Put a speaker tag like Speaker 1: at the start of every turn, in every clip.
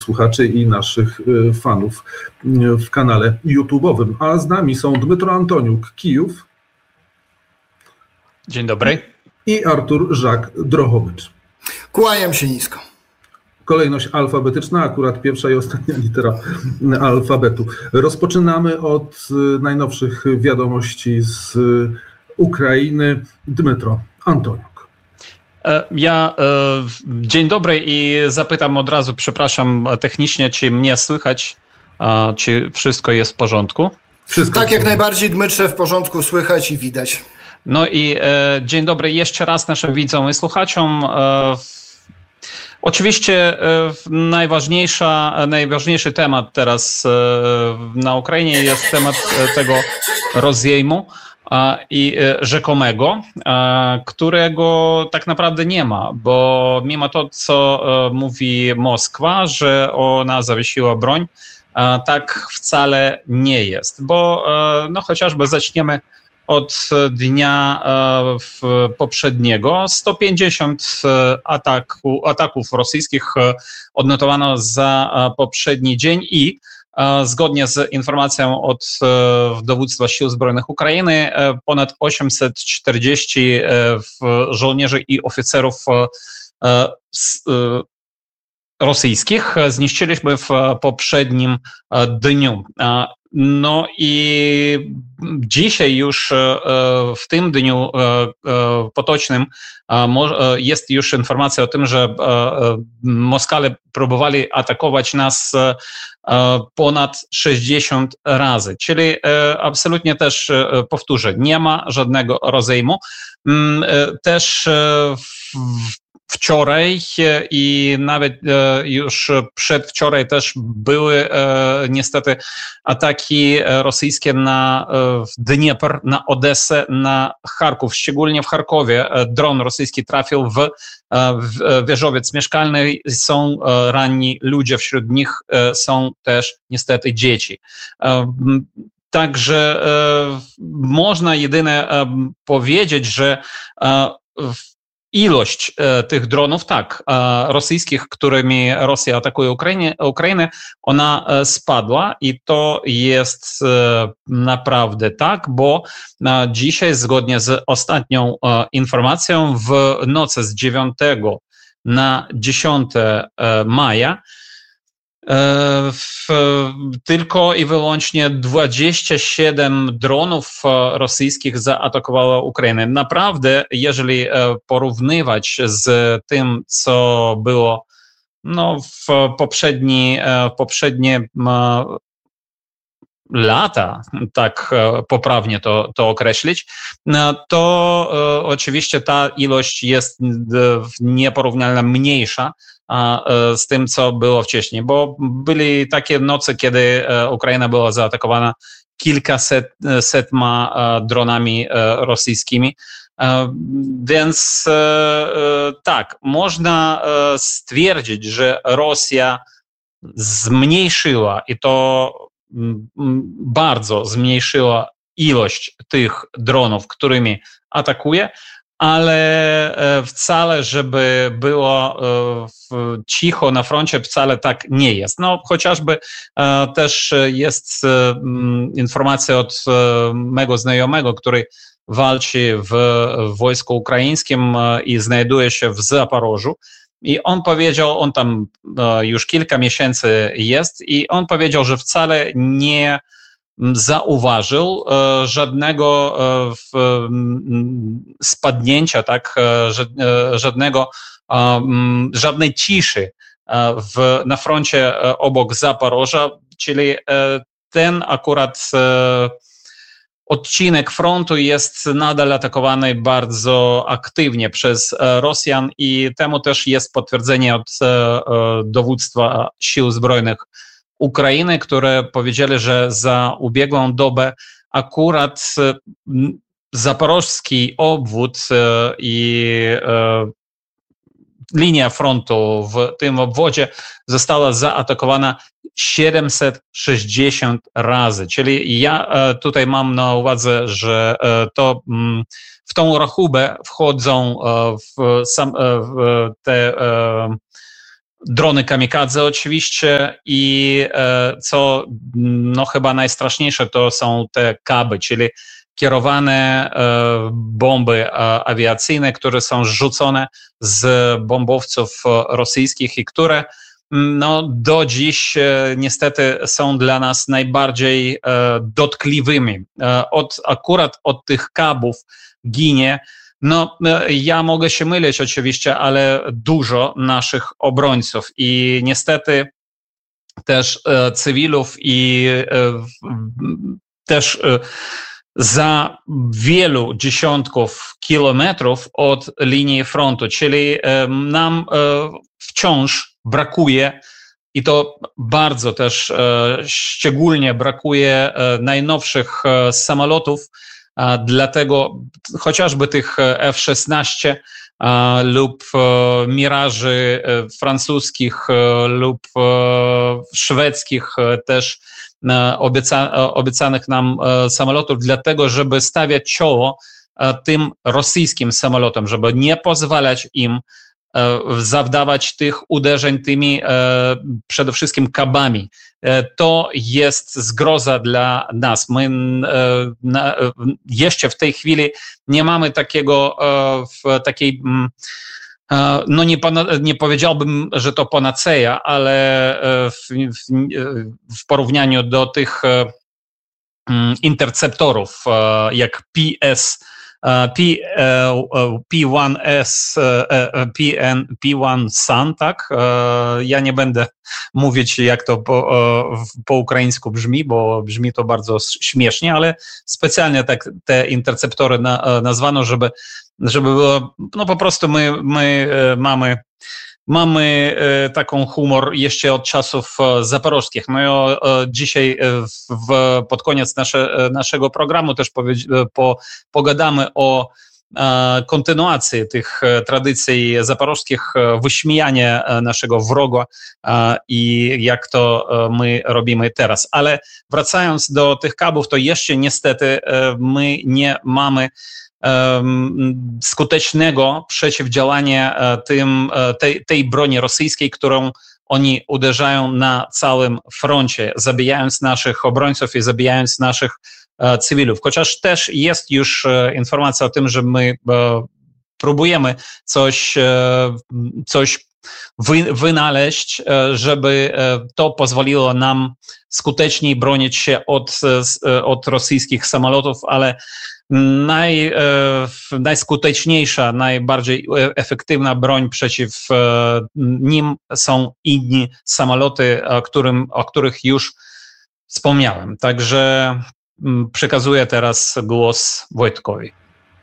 Speaker 1: słuchaczy i naszych fanów w kanale YouTube'owym. A z nami są Dmytro Antoniuk, Kijów.
Speaker 2: Dzień dobry.
Speaker 1: I Artur Żak-Drohobycz.
Speaker 3: Kłaniam się nisko.
Speaker 1: Kolejność alfabetyczna, akurat pierwsza i ostatnia litera alfabetu. Rozpoczynamy od najnowszych wiadomości z Ukrainy. Dmytro Antoniuk.
Speaker 2: Dzień dobry i zapytam od razu, przepraszam technicznie, czy mnie słychać, czy wszystko jest w porządku?
Speaker 3: Wszystko tak, jak najbardziej, Dmytrze, w porządku, słychać i widać.
Speaker 2: No i dzień dobry jeszcze raz naszym widzom i słuchaczom. Oczywiście najważniejszy temat teraz na Ukrainie jest temat tego rozejmu i rzekomego, którego tak naprawdę nie ma, bo mimo to, co mówi Moskwa, że ona zawiesiła broń, tak wcale nie jest, bo no chociażby zaczniemy od dnia poprzedniego. 150 ataków rosyjskich odnotowano za poprzedni dzień i zgodnie z informacją od dowództwa Sił Zbrojnych Ukrainy ponad 840 żołnierzy i oficerów rosyjskich zniszczyliśmy w poprzednim dniu. No i dzisiaj już w tym dniu potocznym jest już informacja o tym, że Moskale próbowali atakować nas ponad 60 razy. Czyli absolutnie też powtórzę, nie ma żadnego rozejmu. Też wczoraj i nawet już przedwczoraj też były niestety ataki rosyjskie na Dniepr, na Odessę, na Charków. Szczególnie w Charkowie dron rosyjski trafił w wieżowiec mieszkalny. Są ranni ludzie, wśród nich są też niestety dzieci. Także można jedynie powiedzieć, że ilość tych dronów, tak, rosyjskich, którymi Rosja atakuje Ukrainę, ona spadła i to jest naprawdę tak, bo dzisiaj, zgodnie z ostatnią informacją, w nocy z 9 na 10 maja tylko i wyłącznie 27 dronów rosyjskich zaatakowało Ukrainę. Naprawdę, jeżeli porównywać z tym, co było w poprzednie lata, tak poprawnie to określić, to oczywiście ta ilość jest nieporównywalnie mniejsza z tym, co było wcześniej, bo byli takie noce, kiedy Ukraina była zaatakowana kilkasetma dronami rosyjskimi. Więc tak, można stwierdzić, że Rosja zmniejszyła i to bardzo zmniejszyła ilość tych dronów, którymi atakuje, ale wcale, żeby było cicho na froncie, wcale tak nie jest. No, chociażby też jest informacja od mego znajomego, który walczy w wojsku ukraińskim i znajduje się w Zaporożu. I on powiedział, on tam już kilka miesięcy jest i on powiedział, że wcale nie zauważył żadnego spadnięcia, tak, żadnej ciszy na froncie obok Zaporoża, czyli ten akurat odcinek frontu jest nadal atakowany bardzo aktywnie przez Rosjan i temu też jest potwierdzenie od dowództwa Sił Zbrojnych Ukrainy, które powiedzieli, że za ubiegłą dobę akurat zaporożski obwód i linia frontu w tym obwodzie została zaatakowana 760 razy. Czyli ja tutaj mam na uwadze, że to w tą rachubę wchodzą w te drony kamikadze oczywiście i co chyba najstraszniejsze to są te kaby, czyli kierowane bomby awiacyjne, które są rzucone z bombowców rosyjskich i które do dziś niestety są dla nas najbardziej dotkliwymi. Akurat od tych kabów ginie, ja mogę się mylić oczywiście, ale dużo naszych obrońców i niestety też cywilów i też za wielu dziesiątków kilometrów od linii frontu, czyli nam wciąż brakuje i to bardzo też szczególnie brakuje najnowszych samolotów, dlatego chociażby tych F-16 lub Miraży francuskich lub szwedzkich też obiecanych nam samolotów, dlatego żeby stawiać czoło tym rosyjskim samolotom, żeby nie pozwalać im zawdawać tych uderzeń tymi przede wszystkim kabami. To jest zgroza dla nas. My jeszcze w tej chwili nie mamy takiej nie powiedziałbym, że to panaceja, ale w porównaniu do tych interceptorów jak P1 Sun, tak? Ja nie będę mówić, jak to po ukraińsku brzmi, bo brzmi to bardzo śmiesznie, ale specjalnie tak te interceptory nazwano, żeby było, po prostu my mamy taką humor jeszcze od czasów zaporożskich. Dzisiaj pod koniec naszego programu też pogadamy o kontynuacji tych tradycji zaporożskich, wyśmianie naszego wroga i jak to my robimy teraz. Ale wracając do tych kabów, to jeszcze niestety my nie mamy skutecznego przeciwdziałania tej broni rosyjskiej, którą oni uderzają na całym froncie, zabijając naszych obrońców i zabijając naszych cywilów. Chociaż też jest już informacja o tym, że my próbujemy coś wynaleźć, żeby to pozwoliło nam skuteczniej bronić się od rosyjskich samolotów, ale najskuteczniejsza, najbardziej efektywna broń przeciw nim są inni samoloty, o których już wspomniałem. Także przekazuję teraz głos Wojtkowi.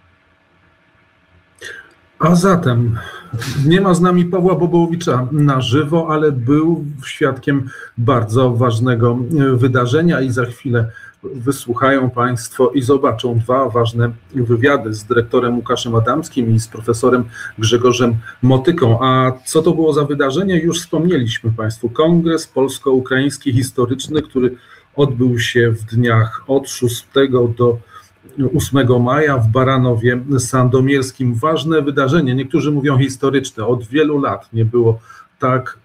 Speaker 1: A zatem nie ma z nami Pawła Bobołowicza na żywo, ale był świadkiem bardzo ważnego wydarzenia i za chwilę wysłuchają Państwo i zobaczą dwa ważne wywiady z dyrektorem Łukaszem Adamskim i z profesorem Grzegorzem Motyką. A co to było za wydarzenie? Już wspomnieliśmy Państwu. Kongres Polsko-Ukraiński Historyczny, który odbył się w dniach od 6 do 8 maja w Baranowie Sandomierskim. Ważne wydarzenie, niektórzy mówią historyczne. Od wielu lat nie było tak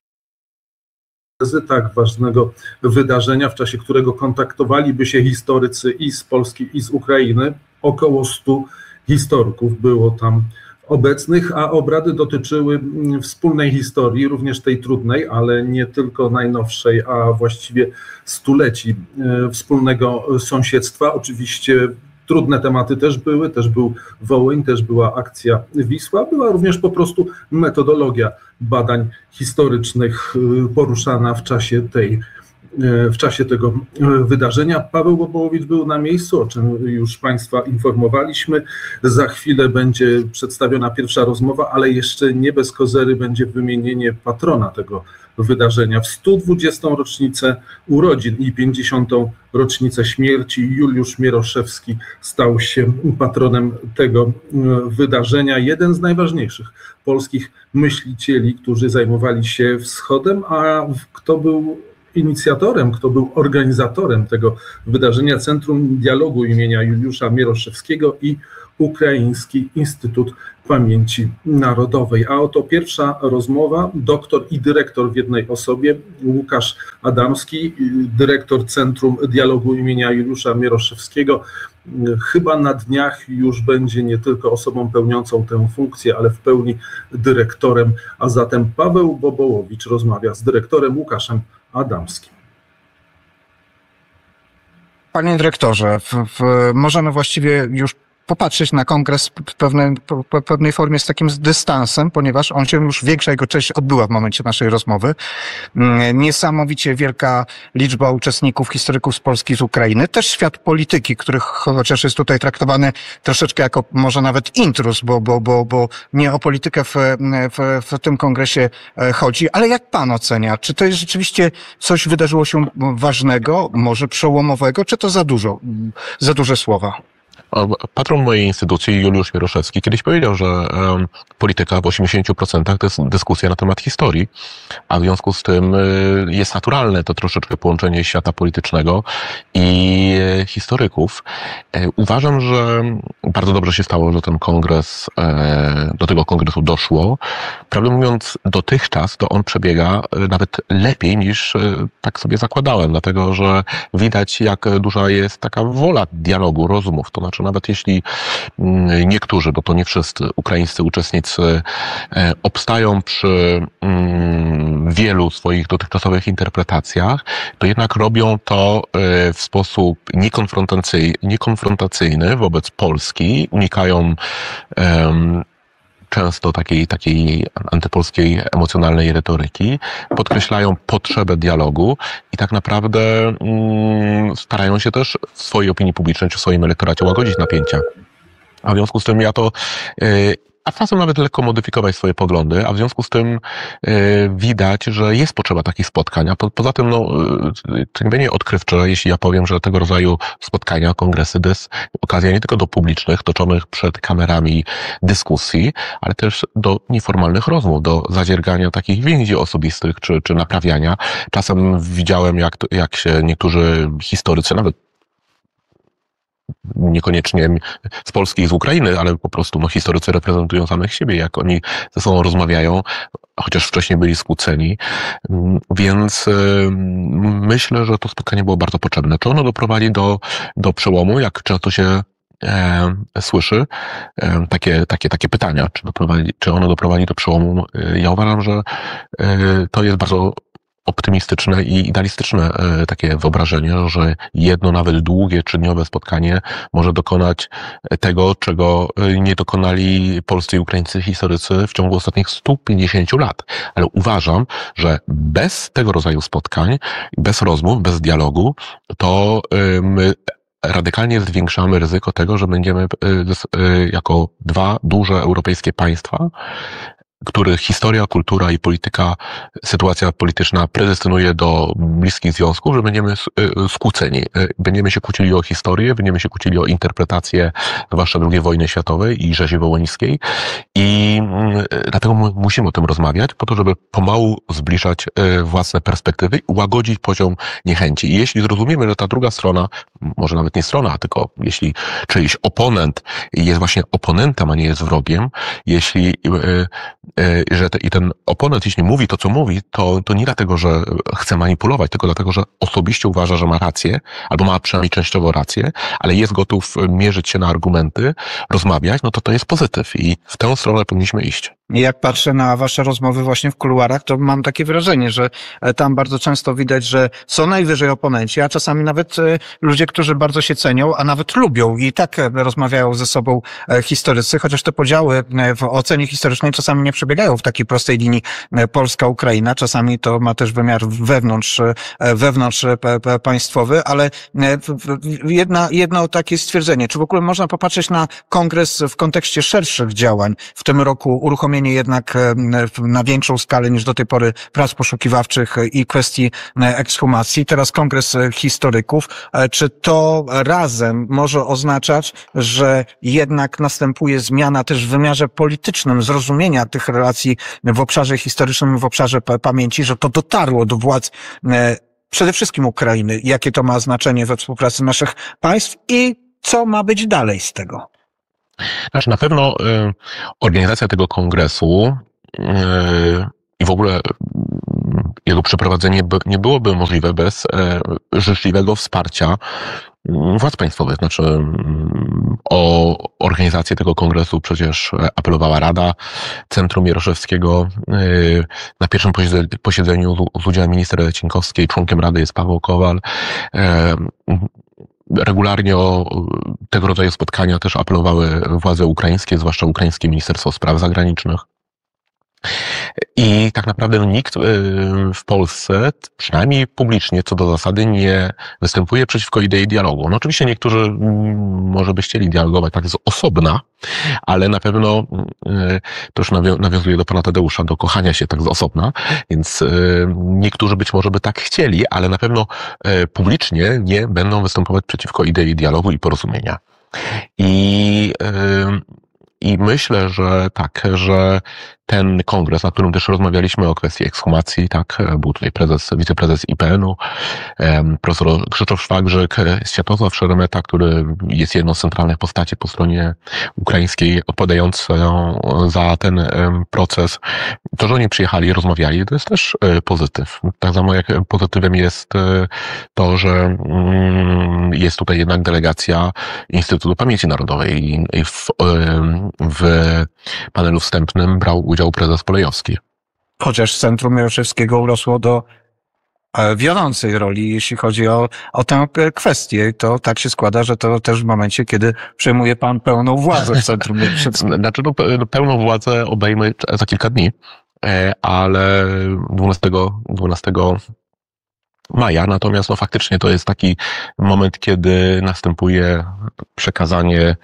Speaker 1: ważnego wydarzenia, w czasie którego kontaktowaliby się historycy i z Polski, i z Ukrainy. Około 100 historyków było tam obecnych, a obrady dotyczyły wspólnej historii, również tej trudnej, ale nie tylko najnowszej, a właściwie stuleci wspólnego sąsiedztwa. Oczywiście trudne tematy też był Wołyń, też była akcja Wisła, była również po prostu metodologia badań historycznych poruszana w czasie tego wydarzenia. Paweł Bobołowicz był na miejscu, o czym już Państwa informowaliśmy. Za chwilę będzie przedstawiona pierwsza rozmowa, ale jeszcze nie bez kozery będzie wymienienie patrona tego wydarzenia. W 120. rocznicę urodzin i 50. rocznicę śmierci Juliusz Mieroszewski stał się patronem tego wydarzenia. Jeden z najważniejszych polskich myślicieli, którzy zajmowali się wschodem, a kto był inicjatorem, kto był organizatorem tego wydarzenia, Centrum Dialogu imienia Juliusza Mieroszewskiego i Ukraiński Instytut Pamięci Narodowej. A oto pierwsza rozmowa, doktor i dyrektor w jednej osobie, Łukasz Adamski, dyrektor Centrum Dialogu imienia Juliusza Mieroszewskiego. Chyba na dniach już będzie nie tylko osobą pełniącą tę funkcję, ale w pełni dyrektorem. A zatem Paweł Bobołowicz rozmawia z dyrektorem Łukaszem Adamskim.
Speaker 4: Panie dyrektorze, możemy właściwie już popatrzeć na kongres w pewnej formie z takim dystansem, ponieważ on się już, większa jego część odbyła w momencie naszej rozmowy. Niesamowicie wielka liczba uczestników, historyków z Polski, z Ukrainy. Też świat polityki, który chociaż jest tutaj traktowany troszeczkę jako może nawet intruz, bo nie o politykę w tym kongresie chodzi. Ale jak pan ocenia? Czy to jest rzeczywiście coś wydarzyło się ważnego, może przełomowego, czy to za duże słowa?
Speaker 5: Patron mojej instytucji, Juliusz Mieroszewski, kiedyś powiedział, że polityka w 80% to jest dyskusja na temat historii, a w związku z tym jest naturalne to troszeczkę połączenie świata politycznego i historyków. Uważam, że bardzo dobrze się stało, że ten kongres, do tego kongresu doszło. Prawdę mówiąc, dotychczas to on przebiega nawet lepiej niż tak sobie zakładałem, dlatego że widać, jak duża jest taka wola dialogu, rozmów. To znaczy, nawet jeśli niektórzy, bo to nie wszyscy ukraińscy uczestnicy obstają przy wielu swoich dotychczasowych interpretacjach, to jednak robią to w sposób niekonfrontacyjny wobec Polski, unikają często takiej antypolskiej emocjonalnej retoryki, podkreślają potrzebę dialogu i tak naprawdę starają się też w swojej opinii publicznej czy w swoim elektoracie łagodzić napięcia. A w związku z tym a czasem nawet lekko modyfikować swoje poglądy, a w związku z tym widać, że jest potrzeba takich spotkań. A poza tym, to nie będzie odkrywcze, jeśli ja powiem, że tego rodzaju spotkania, kongresy, to jest okazja nie tylko do publicznych, toczonych przed kamerami dyskusji, ale też do nieformalnych rozmów, do zadziergania takich więzi osobistych, czy naprawiania. Czasem widziałem, jak się niektórzy historycy, nawet niekoniecznie z Polski i z Ukrainy, ale po prostu historycy reprezentują samych siebie, jak oni ze sobą rozmawiają, chociaż wcześniej byli skłóceni. Więc myślę, że to spotkanie było bardzo potrzebne. Czy ono doprowadzi do przełomu, jak często się słyszy takie pytania, czy ono doprowadzi do przełomu? Ja uważam, że to jest bardzo optymistyczne i idealistyczne takie wyobrażenie, że jedno nawet długie, trzydniowe spotkanie może dokonać tego, czego nie dokonali polscy i ukraińscy historycy w ciągu ostatnich 150 lat. Ale uważam, że bez tego rodzaju spotkań, bez rozmów, bez dialogu, to my radykalnie zwiększamy ryzyko tego, że będziemy jako dwa duże europejskie państwa, których historia, kultura i polityka, sytuacja polityczna predestynuje do bliskich związków, że będziemy skłóceni. Będziemy się kłócili o historię, będziemy się kłócili o interpretację, zwłaszcza II wojny światowej i rzezi wołyńskiej. I dlatego musimy o tym rozmawiać, po to, żeby pomału zbliżać własne perspektywy i łagodzić poziom niechęci. I jeśli zrozumiemy, że ta druga strona, może nawet nie strona, tylko jeśli czyjś oponent jest właśnie oponentem, a nie jest wrogiem, jeśli i ten oponent, jeśli mówi to, co mówi, to nie dlatego, że chce manipulować, tylko dlatego, że osobiście uważa, że ma rację, albo ma przynajmniej częściowo rację, ale jest gotów mierzyć się na argumenty, rozmawiać, to jest pozytyw i w tę stronę powinniśmy iść.
Speaker 4: Jak patrzę na wasze rozmowy właśnie w kuluarach, to mam takie wrażenie, że tam bardzo często widać, że są najwyżej oponenci, a czasami nawet ludzie, którzy bardzo się cenią, a nawet lubią i tak rozmawiają ze sobą historycy, chociaż te podziały w ocenie historycznej czasami nie przebiegają w takiej prostej linii Polska-Ukraina, czasami to ma też wymiar wewnątrz państwowy, ale jedno takie stwierdzenie, czy w ogóle można popatrzeć na kongres w kontekście szerszych działań, w tym roku uruchomienie jednak na większą skalę niż do tej pory prac poszukiwawczych i kwestii ekshumacji, teraz kongres historyków, czy to razem może oznaczać, że jednak następuje zmiana też w wymiarze politycznym zrozumienia tych relacji w obszarze historycznym, w obszarze pamięci, że to dotarło do władz przede wszystkim Ukrainy, jakie to ma znaczenie we współpracy naszych państw i co ma być dalej z tego?
Speaker 5: Znaczy na pewno organizacja tego kongresu i w ogóle jego przeprowadzenie nie byłoby możliwe bez życzliwego wsparcia władz państwowych. Znaczy o organizację tego kongresu przecież apelowała Rada Centrum Mieroszewskiego. Na pierwszym posiedzeniu z udziałem minister Cienkowskiej, członkiem Rady jest Paweł Kowal. Regularnie o tego rodzaju spotkania też apelowały władze ukraińskie, zwłaszcza ukraińskie Ministerstwo Spraw Zagranicznych. I tak naprawdę nikt w Polsce, przynajmniej publicznie co do zasady, nie występuje przeciwko idei dialogu. No oczywiście niektórzy może by chcieli dialogować tak z osobna, ale na pewno to już nawiązuje do pana Tadeusza, do kochania się tak z osobna, więc niektórzy być może by tak chcieli, ale na pewno publicznie nie będą występować przeciwko idei dialogu i porozumienia. I myślę, że tak, że ten kongres, na którym też rozmawialiśmy o kwestii ekshumacji, tak, był tutaj wiceprezes IPN-u, profesor Krzysztof Szwagrzyk, Światosław Szeremeta, który jest jedną z centralnych postaci po stronie ukraińskiej odpowiadającą za ten proces. To, że oni przyjechali i rozmawiali, to jest też pozytyw. Tak samo jak pozytywem jest to, że jest tutaj jednak delegacja Instytutu Pamięci Narodowej i w panelu wstępnym brał udział prezes Polejowski.
Speaker 4: Chociaż Centrum Mieroszewskiego urosło do wiodącej roli, jeśli chodzi o tę kwestię. To tak się składa, że to też w momencie, kiedy przejmuje pan pełną władzę w Centrum Mieroszewskiego.
Speaker 5: Znaczy, pełną władzę obejmę za kilka dni, ale 12 maja, natomiast faktycznie to jest taki moment, kiedy następuje przekazanie,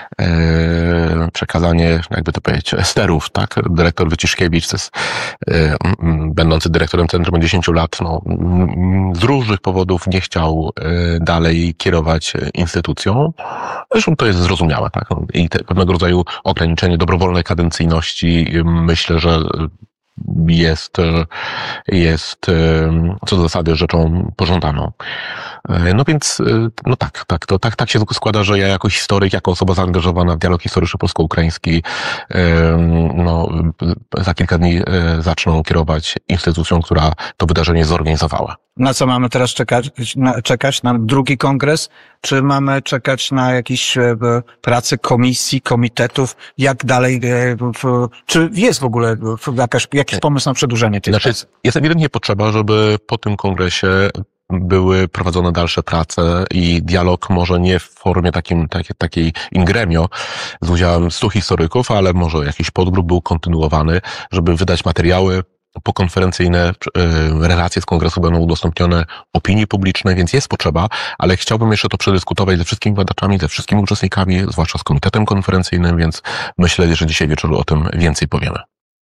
Speaker 5: jakby to powiedzieć, sterów, tak? Dyrektor Wyciszkiewicz, to jest, będący dyrektorem centrum od 10 lat, z różnych powodów nie chciał dalej kierować instytucją. Zresztą to jest zrozumiałe, tak? I pewnego rodzaju ograniczenie dobrowolnej kadencyjności, myślę, że jest co do zasady rzeczą pożądaną. No więc, tak się składa, że ja jako historyk, jako osoba zaangażowana w dialog historyczny polsko-ukraiński, za kilka dni zacznę kierować instytucją, która to wydarzenie zorganizowała.
Speaker 4: Na co mamy teraz czekać? Na drugi kongres? Czy mamy czekać na jakieś prace komisji, komitetów? Jak dalej? Czy jest w ogóle jakiś pomysł na przedłużenie tej pracy?
Speaker 5: Jest ewidentnie potrzeba, żeby po tym kongresie były prowadzone dalsze prace i dialog może nie w formie takiej in gremio z udziałem 100 historyków, ale może jakiś podgrup był kontynuowany, żeby wydać materiały pokonferencyjne, relacje z kongresu będą udostępnione opinii publicznej, więc jest potrzeba, ale chciałbym jeszcze to przedyskutować ze wszystkimi badaczami, ze wszystkimi uczestnikami, zwłaszcza z komitetem konferencyjnym, więc myślę, że dzisiaj wieczór o tym więcej powiemy.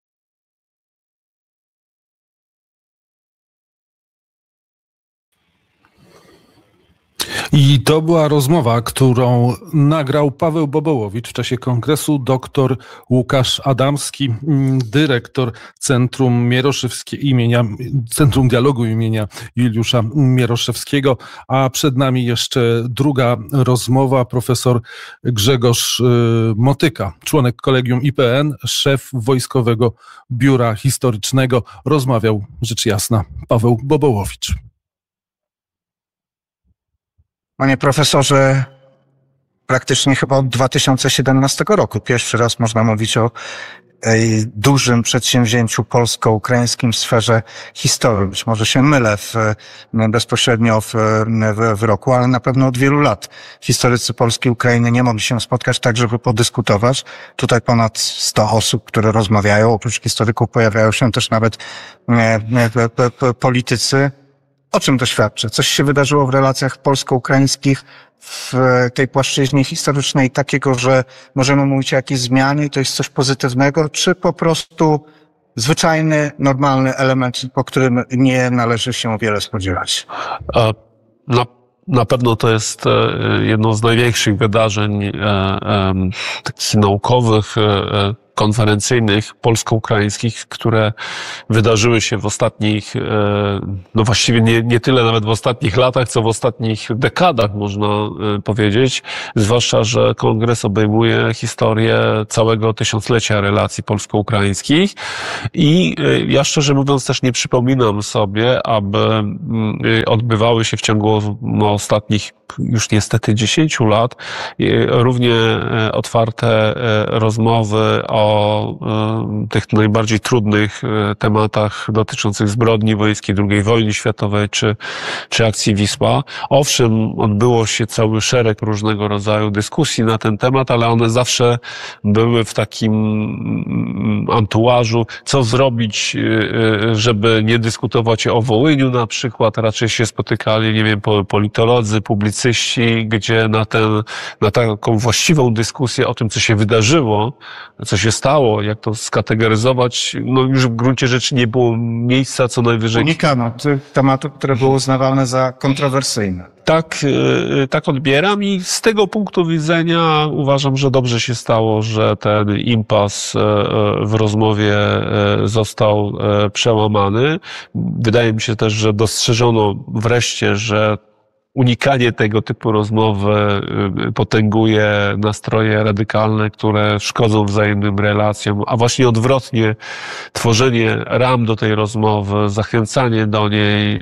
Speaker 1: I to była rozmowa, którą nagrał Paweł Bobołowicz w czasie kongresu, dr Łukasz Adamski, dyrektor Centrum Centrum Dialogu imienia Juliusza Mieroszewskiego, a przed nami jeszcze druga rozmowa, profesor Grzegorz Motyka, członek Kolegium IPN, szef Wojskowego Biura Historycznego. Rozmawiał, rzecz jasna, Paweł Bobołowicz.
Speaker 4: Panie profesorze, praktycznie chyba od 2017 roku pierwszy raz można mówić o dużym przedsięwzięciu polsko-ukraińskim w sferze historii. Być może się mylę bezpośrednio w roku, ale na pewno od wielu lat historycy Polski i Ukrainy nie mogli się spotkać tak, żeby podyskutować. Tutaj ponad 100 osób, które rozmawiają. Oprócz historyków pojawiają się też nawet politycy. O czym to świadczy? Coś się wydarzyło w relacjach polsko-ukraińskich w tej płaszczyźnie historycznej takiego, że możemy mówić o jakiejś zmianie i to jest coś pozytywnego, czy po prostu zwyczajny, normalny element, po którym nie należy się wiele spodziewać?
Speaker 6: Na pewno to jest jedno z największych wydarzeń takich naukowych, konferencyjnych polsko-ukraińskich, które wydarzyły się w ostatnich, no właściwie nie tyle nawet w ostatnich latach, co w ostatnich dekadach, można powiedzieć. Zwłaszcza, że kongres obejmuje historię całego tysiąclecia relacji polsko-ukraińskich i ja szczerze mówiąc też nie przypominam sobie, aby odbywały się w ciągu ostatnich już niestety 10 lat równie otwarte rozmowy o tych najbardziej trudnych tematach dotyczących zbrodni wojenskiej II wojny światowej czy akcji Wisła. Owszem, odbyło się cały szereg różnego rodzaju dyskusji na ten temat, ale one zawsze były w takim antuażu, co zrobić, żeby nie dyskutować o Wołyniu na przykład. Raczej się spotykali, nie wiem, politolodzy, publicyści, gdzie na taką właściwą dyskusję o tym, co się wydarzyło, co się stało, jak to skategoryzować, no już w gruncie rzeczy nie było miejsca, co najwyżej...
Speaker 4: Unikano tych tematów, które były uznawane za kontrowersyjne.
Speaker 6: Tak odbieram i z tego punktu widzenia uważam, że dobrze się stało, że ten impas w rozmowie został przełamany. Wydaje mi się też, że dostrzeżono wreszcie, że unikanie tego typu rozmowy potęguje nastroje radykalne, które szkodzą wzajemnym relacjom, a właśnie odwrotnie tworzenie ram do tej rozmowy, zachęcanie do niej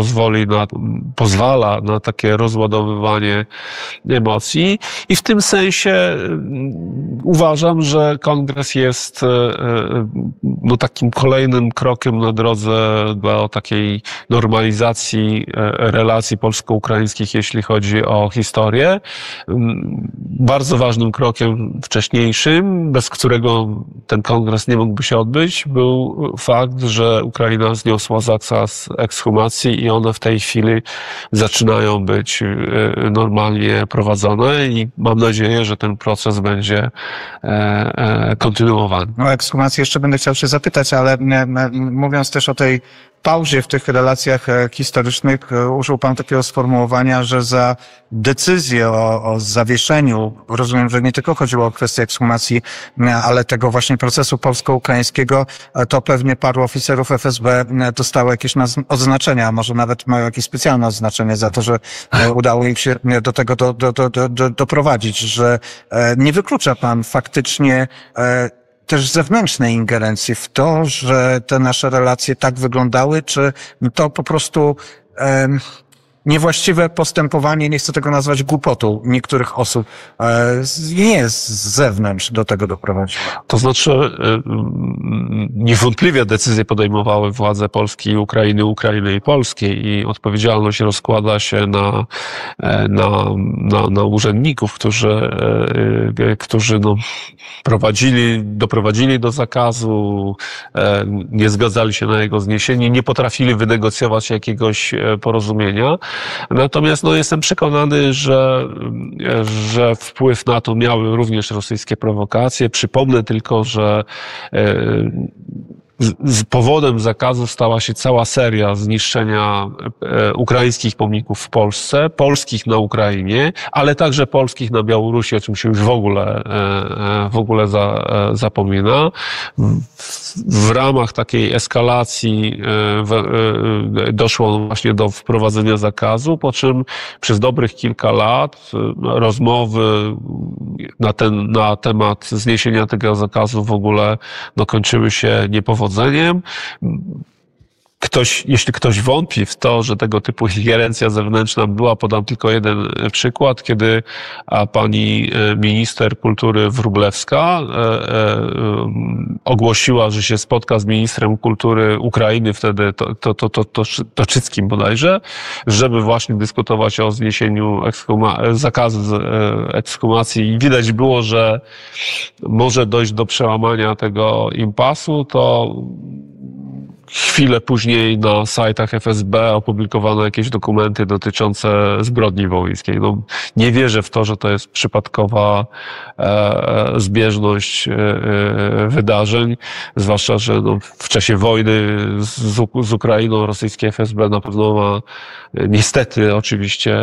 Speaker 6: pozwala na takie rozładowywanie emocji i w tym sensie uważam, że kongres jest takim kolejnym krokiem na drodze do takiej normalizacji relacji polsko-ukraińskich, jeśli chodzi o historię. Bardzo ważnym krokiem wcześniejszym, bez którego ten kongres nie mógłby się odbyć, był fakt, że Ukraina zniosła zakaz ekshumacji i one w tej chwili zaczynają być normalnie prowadzone i mam nadzieję, że ten proces będzie kontynuowany.
Speaker 4: O ekshumację jeszcze będę chciał się zapytać, ale mówiąc też o tej pauzie w tych relacjach historycznych, użył pan takiego sformułowania, że za decyzję o zawieszeniu, rozumiem, że nie tylko chodziło o kwestię ekshumacji, ale tego właśnie procesu polsko-ukraińskiego, to pewnie paru oficerów FSB dostało jakieś odznaczenia, może nawet mają jakieś specjalne odznaczenie za to, że udało im się do tego doprowadzić, że nie wyklucza pan faktycznie też zewnętrznej ingerencji w to, że te nasze relacje tak wyglądały, czy to po prostu niewłaściwe postępowanie, nie chcę tego nazwać głupotą niektórych osób, nie z zewnątrz do tego doprowadziło.
Speaker 6: To znaczy niewątpliwie decyzje podejmowały władze Polski i Ukrainy i Polskiej i odpowiedzialność rozkłada się na urzędników, którzy doprowadzili do zakazu, nie zgadzali się na jego zniesienie, nie potrafili wynegocjować jakiegoś porozumienia. Natomiast jestem przekonany, że wpływ na to miały również rosyjskie prowokacje. Przypomnę tylko, że z powodem zakazu stała się cała seria zniszczenia ukraińskich pomników w Polsce, polskich na Ukrainie, ale także polskich na Białorusi, o czym się już w ogóle zapomina. W ramach takiej eskalacji doszło właśnie do wprowadzenia zakazu, po czym przez dobrych kilka lat rozmowy na temat zniesienia tego zakazu w ogóle kończyły się niepowodzeniem. Jeśli ktoś wątpi w to, że tego typu ingerencja zewnętrzna była, podam tylko jeden przykład, kiedy pani minister kultury Wróblewska ogłosiła, że się spotka z ministrem kultury Ukrainy, wtedy Toczyckim bodajże, żeby właśnie dyskutować o zniesieniu zakazu ekshumacji i widać było, że może dojść do przełamania tego impasu, to chwilę później na sajtach FSB opublikowano jakieś dokumenty dotyczące zbrodni wołyńskiej. No, nie wierzę w to, że to jest przypadkowa zbieżność wydarzeń, zwłaszcza, że no, w czasie wojny z Ukrainą rosyjskie FSB na pewno ma niestety oczywiście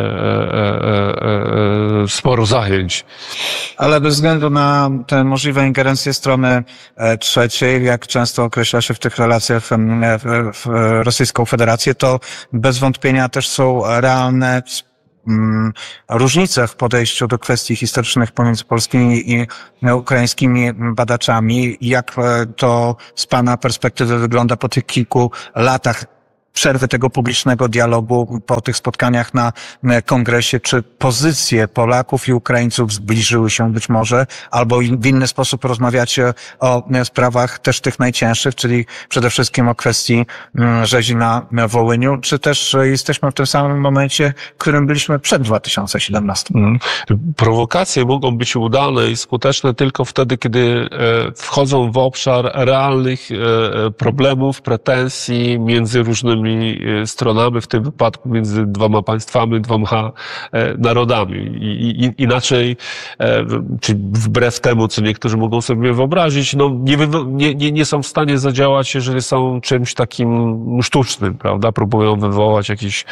Speaker 6: sporo zajęć.
Speaker 4: Ale bez względu na te możliwe ingerencje strony trzeciej, jak często określa się w tych relacjach w Rosyjską Federację, to bez wątpienia też są realne różnice w podejściu do kwestii historycznych pomiędzy polskimi i ukraińskimi badaczami. Jak to z Pana perspektywy wygląda po tych kilku latach przerwy tego publicznego dialogu, po tych spotkaniach na kongresie? Czy pozycje Polaków i Ukraińców zbliżyły się być może, albo w inny sposób rozmawiacie o sprawach też tych najcięższych, czyli przede wszystkim o kwestii rzezi na Wołyniu, czy też jesteśmy w tym samym momencie, w którym byliśmy przed 2017?
Speaker 6: Prowokacje mogą być udane i skuteczne tylko wtedy, kiedy wchodzą w obszar realnych problemów, pretensji między różnymi stronami, w tym wypadku między dwoma państwami, dwoma narodami. Inaczej, czy wbrew temu, co niektórzy mogą sobie wyobrazić, no nie są w stanie zadziałać, jeżeli są czymś takim sztucznym, prawda? Próbują wywołać jakiś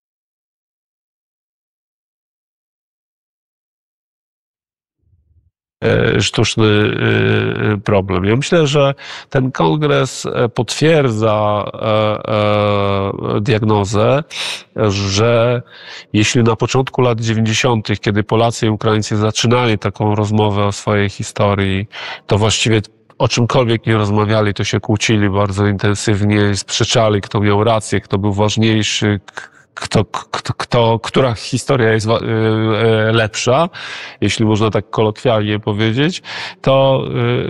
Speaker 6: sztuczny problem. Ja myślę, że ten kongres potwierdza diagnozę, że jeśli na początku lat 90., kiedy Polacy i Ukraińcy zaczynali taką rozmowę o swojej historii, to właściwie o czymkolwiek nie rozmawiali, to się kłócili bardzo intensywnie, sprzeczali, kto miał rację, kto był ważniejszy, która historia jest lepsza, jeśli można tak kolokwialnie powiedzieć, to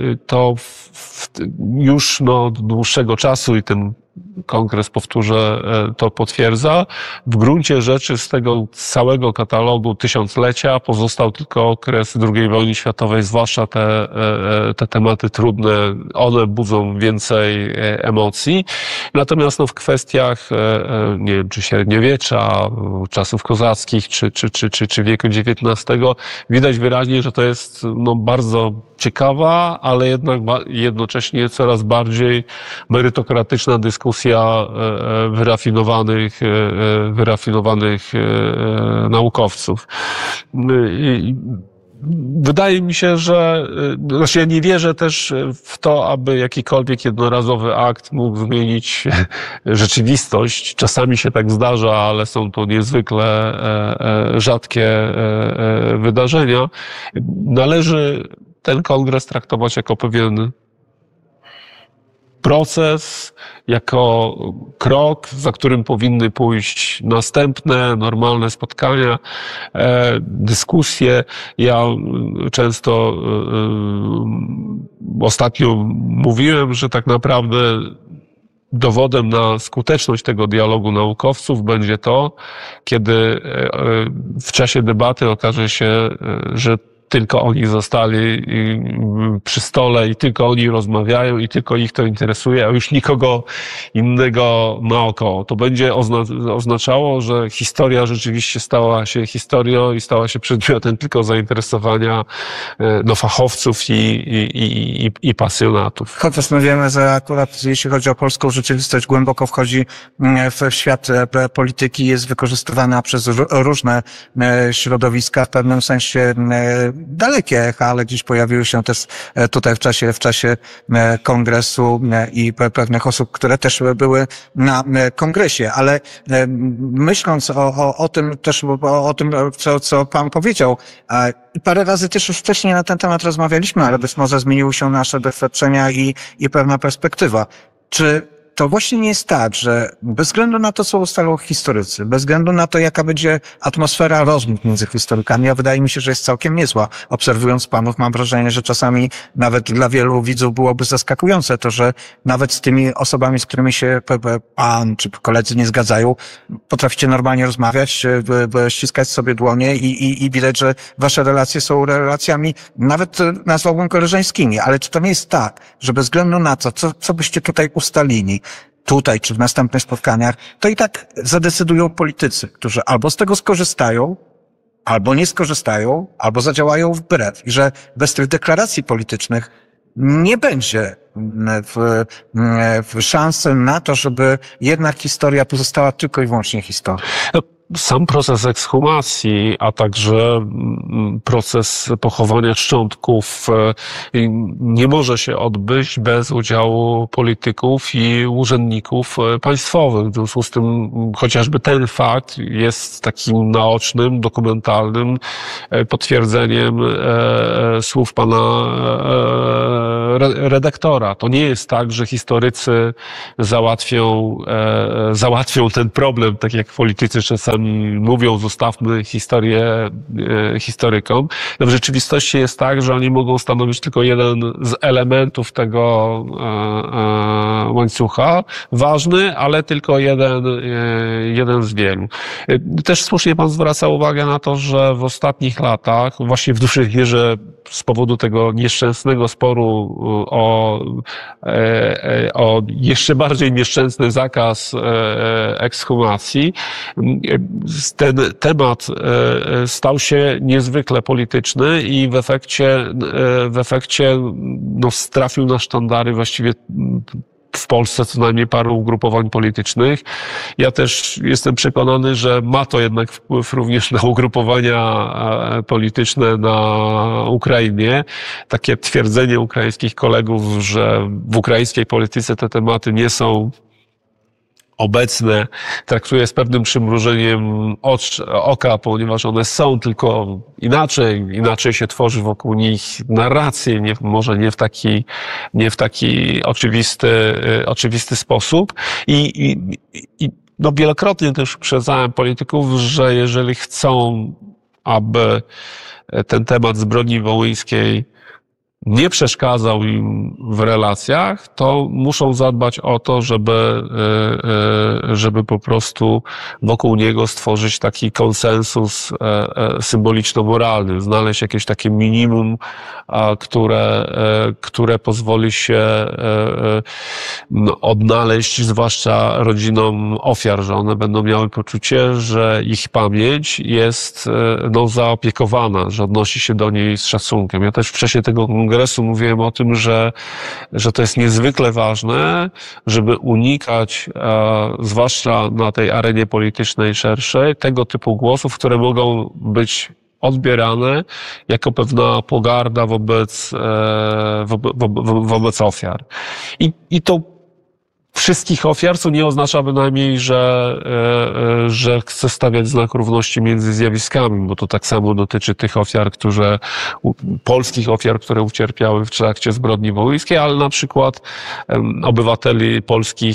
Speaker 6: już od dłuższego czasu, i ten kongres, powtórzę, to potwierdza, w gruncie rzeczy z tego całego katalogu tysiąclecia pozostał tylko okres II wojny światowej, zwłaszcza te tematy trudne, one budzą więcej emocji. Natomiast w kwestiach, nie wiem, czy średniowiecza, czasów kozackich, czy wieku XIX, widać wyraźnie, że to jest bardzo ciekawa, ale jednak jednocześnie coraz bardziej merytokratyczna dyskusja wyrafinowanych naukowców. Wydaje mi się, że ja nie wierzę też w to, aby jakikolwiek jednorazowy akt mógł zmienić rzeczywistość. Czasami się tak zdarza, ale są to niezwykle rzadkie wydarzenia. Należy ten kongres traktować jako pewien proces, jako krok, za którym powinny pójść następne, normalne spotkania, dyskusje. Ja często ostatnio mówiłem, że tak naprawdę dowodem na skuteczność tego dialogu naukowców będzie to, kiedy w czasie debaty okaże się, że tylko oni zostali przy stole i tylko oni rozmawiają i tylko ich to interesuje, a już nikogo innego naokoło. To będzie oznaczało, że historia rzeczywiście stała się historią i stała się przedmiotem tylko zainteresowania fachowców i pasjonatów.
Speaker 4: Chociaż my wiemy, że akurat jeśli chodzi o polską rzeczywistość, głęboko wchodzi w świat polityki, jest wykorzystywana przez różne środowiska, w pewnym sensie dalekie echa, ale gdzieś pojawiły się też tutaj w czasie kongresu i pewnych osób, które też były na kongresie. Ale myśląc o tym też, o tym, co Pan powiedział, parę razy też już wcześniej na ten temat rozmawialiśmy, ale być może zmieniły się nasze doświadczenia i pewna perspektywa. Czy to właśnie nie jest tak, że bez względu na to, co ustalą historycy, bez względu na to, jaka będzie atmosfera rozmów między historykami, a wydaje mi się, że jest całkiem niezła. Obserwując panów, mam wrażenie, że czasami nawet dla wielu widzów byłoby zaskakujące to, że nawet z tymi osobami, z którymi się pan czy koledzy nie zgadzają, potraficie normalnie rozmawiać, ściskać sobie dłonie i widać, że wasze relacje są relacjami, nawet nazwałbym koleżeńskimi. Ale czy to nie jest tak, że bez względu na to, co byście tutaj ustalili, tutaj czy w następnych spotkaniach, to i tak zadecydują politycy, którzy albo z tego skorzystają, albo nie skorzystają, albo zadziałają wbrew. I że bez tych deklaracji politycznych nie będzie szansy na to, żeby jednak historia pozostała tylko i wyłącznie historią.
Speaker 6: Sam proces ekshumacji, a także proces pochowania szczątków nie może się odbyć bez udziału polityków i urzędników państwowych. W związku z tym chociażby ten fakt jest takim naocznym, dokumentalnym potwierdzeniem słów pana redaktora. To nie jest tak, że historycy załatwią ten problem, tak jak politycy czasami mówią, zostawmy historię historykom. No w rzeczywistości jest tak, że oni mogą stanowić tylko jeden z elementów tego łańcucha, ważny, ale tylko jeden z wielu. Też słusznie pan zwraca uwagę na to, że w ostatnich latach, właśnie w dużej mierze z powodu tego nieszczęsnego sporu o jeszcze bardziej nieszczęsny zakaz ekshumacji, ten temat stał się niezwykle polityczny i w efekcie trafił na sztandary właściwie w Polsce co najmniej paru ugrupowań politycznych. Ja też jestem przekonany, że ma to jednak wpływ również na ugrupowania polityczne na Ukrainie. Takie twierdzenie ukraińskich kolegów, że w ukraińskiej polityce te tematy nie są obecne, traktuję z pewnym przymrużeniem oka, ponieważ one są, tylko inaczej się tworzy wokół nich narrację, może nie w taki oczywisty sposób. I wielokrotnie też uprzedzałem polityków, że jeżeli chcą, aby ten temat zbrodni wołyńskiej nie przeszkadzał im w relacjach, to muszą zadbać o to, żeby po prostu wokół niego stworzyć taki konsensus symboliczno-moralny, znaleźć jakieś takie minimum, które pozwoli się odnaleźć, zwłaszcza rodzinom ofiar, że one będą miały poczucie, że ich pamięć jest zaopiekowana, że odnosi się do niej z szacunkiem. Ja też wcześniej tego kongresu mówiłem o tym, że to jest niezwykle ważne, żeby unikać, zwłaszcza na tej arenie politycznej szerszej, tego typu głosów, które mogą być odbierane jako pewna pogarda wobec ofiar. I to wszystkich ofiar, co nie oznacza bynajmniej, że chce stawiać znak równości między zjawiskami, bo to tak samo dotyczy tych ofiar, polskich ofiar, które ucierpiały w trakcie zbrodni wołyńskiej, ale na przykład obywateli polskich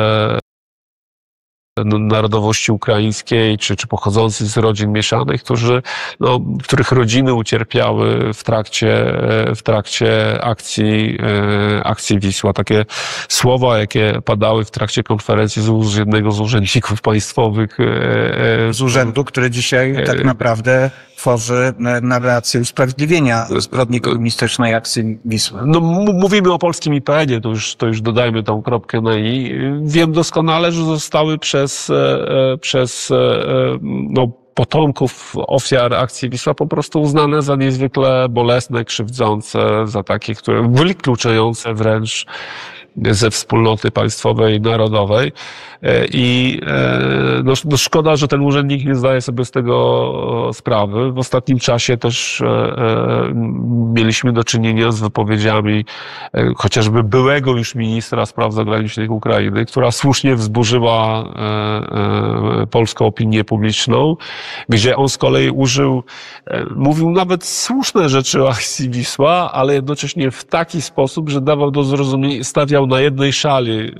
Speaker 6: narodowości ukraińskiej, czy pochodzących z rodzin mieszanych, których rodziny ucierpiały w trakcie akcji Wisła. Takie słowa, jakie padały w trakcie konferencji z ust jednego z urzędników państwowych.
Speaker 4: Z urzędu, który dzisiaj tak naprawdę tworzy narrację usprawiedliwienia zbrodni komunistycznej akcji Wisła.
Speaker 6: Mówimy o polskim IPN-ie, to już dodajmy tą kropkę na i. Wiem doskonale, że zostały przez potomków ofiar akcji Wisła po prostu uznane za niezwykle bolesne, krzywdzące, za takie, które wykluczające wręcz ze wspólnoty państwowej i narodowej. I szkoda, że ten urzędnik nie zdaje sobie z tego sprawy. W ostatnim czasie też mieliśmy do czynienia z wypowiedziami chociażby byłego już ministra spraw zagranicznych Ukrainy, która słusznie wzburzyła polską opinię publiczną, gdzie on z kolei mówił nawet słuszne rzeczy o akcji Wisła, ale jednocześnie w taki sposób, że dawał do zrozumienia, stawiał na jednej szali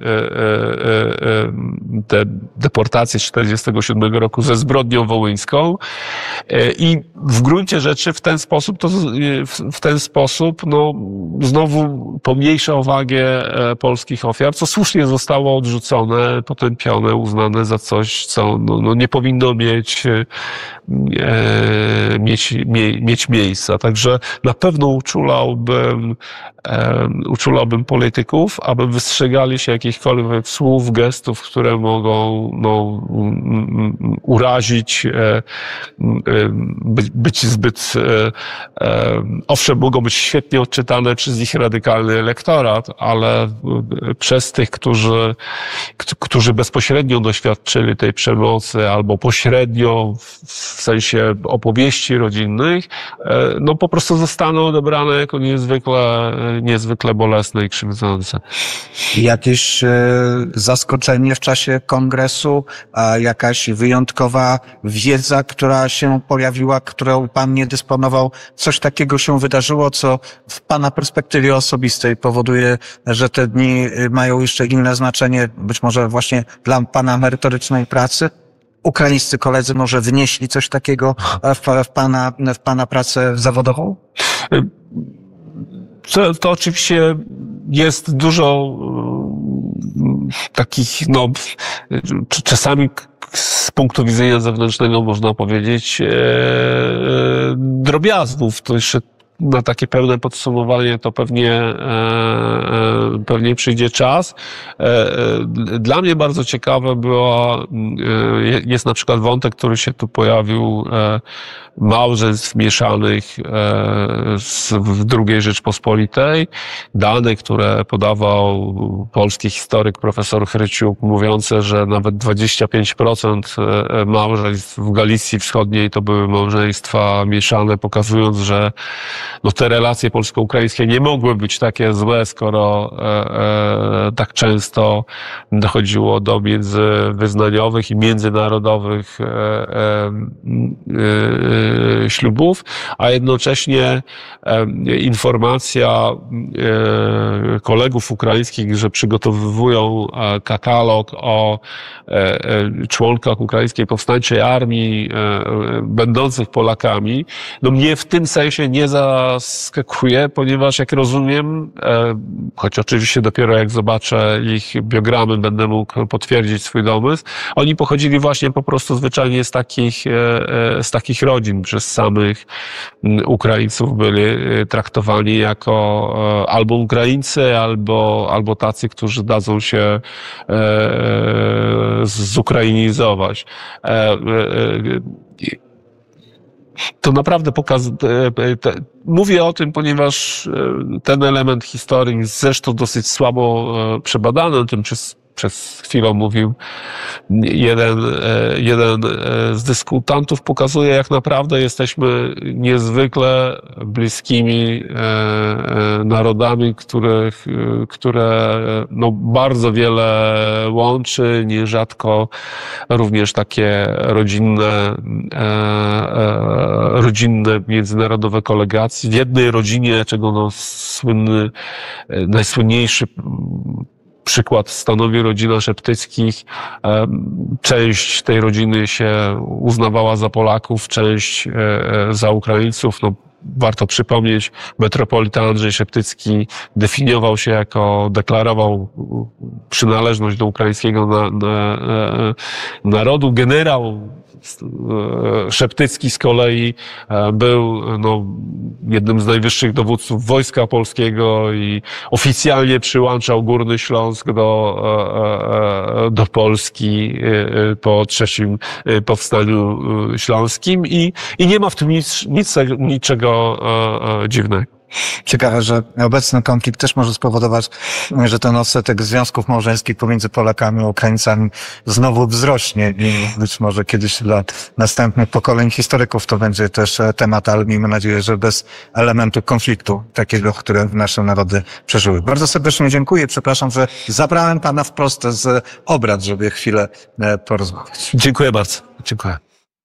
Speaker 6: te deportacje 1947 roku ze zbrodnią wołyńską i w gruncie rzeczy w ten sposób znowu pomniejszał wagę polskich ofiar, co słusznie zostało odrzucone, potępione, uznane za coś, co nie powinno mieć miejsca. Także na pewno uczulałbym polityków, aby wystrzegali się jakichkolwiek słów, gestów, które mogą urazić, być zbyt, owszem, mogą być świetnie odczytane przez ich radykalny elektorat, ale przez tych, którzy bezpośrednio doświadczyli tej przemocy albo pośrednio w sensie opowieści rodzinnych, po prostu zostaną odebrane jako niezwykle bolesne i krzywdzące.
Speaker 4: Jakieś zaskoczenie w czasie kongresu, jakaś wyjątkowa wiedza, która się pojawiła, którą pan nie dysponował, coś takiego się wydarzyło, co w pana perspektywie osobistej powoduje, że te dni mają jeszcze inne znaczenie, być może właśnie dla pana merytorycznej pracy? Ukraińscy koledzy może wnieśli coś takiego w pana pracę zawodową?
Speaker 6: To oczywiście jest dużo takich, czasami z punktu widzenia zewnętrznego można powiedzieć drobiazgów. To jeszcze na takie pełne podsumowanie to pewnie przyjdzie czas. Dla mnie bardzo ciekawe jest na przykład wątek, który się tu pojawił, małżeństw mieszanych w II Rzeczpospolitej. Dane, które podawał polski historyk profesor Chryciuk, mówiące, że nawet 25% małżeństw w Galicji Wschodniej to były małżeństwa mieszane, pokazując, że te relacje polsko-ukraińskie nie mogły być takie złe, skoro tak często dochodziło do międzywyznaniowych i międzynarodowych ślubów, a jednocześnie informacja kolegów ukraińskich, że przygotowują katalog o członkach ukraińskiej powstańczej armii będących Polakami, mnie w tym sensie nie zaskakuje, ponieważ jak rozumiem, choć oczywiście dopiero jak zobaczę ich biogramy, będę mógł potwierdzić swój domysł, oni pochodzili właśnie po prostu zwyczajnie z takich rodzin. Przez samych Ukraińców byli traktowani jako albo Ukraińcy, albo tacy, którzy dadzą się zukrainizować. To naprawdę mówię o tym, ponieważ ten element historii jest zresztą dosyć słabo przebadany, o tym przez chwilę mówił jeden z dyskutantów, pokazuje, jak naprawdę jesteśmy niezwykle bliskimi narodami, które bardzo wiele łączy, nierzadko również takie rodzinne międzynarodowe kolegacje. W jednej rodzinie, czego najsłynniejszy przykład stanowi rodzina Szeptyckich. Część tej rodziny się uznawała za Polaków, część za Ukraińców. Warto przypomnieć, metropolita Andrzej Szeptycki definiował się deklarował przynależność do ukraińskiego narodu. Generał Szeptycki z kolei był jednym z najwyższych dowódców Wojska Polskiego i oficjalnie przyłączał Górny Śląsk do Polski po III Powstaniu Śląskim i nie ma w tym niczego dziwnego.
Speaker 4: Ciekawe, że obecny konflikt też może spowodować, że ten odsetek związków małżeńskich pomiędzy Polakami a Ukraińcami znowu wzrośnie i być może kiedyś dla następnych pokoleń historyków to będzie też temat, ale miejmy nadzieję, że bez elementu konfliktu takiego, które nasze narody przeżyły. Bardzo serdecznie dziękuję. Przepraszam, że zabrałem pana wprost z obrad, żeby chwilę porozmawiać.
Speaker 6: Dziękuję bardzo. Dziękuję.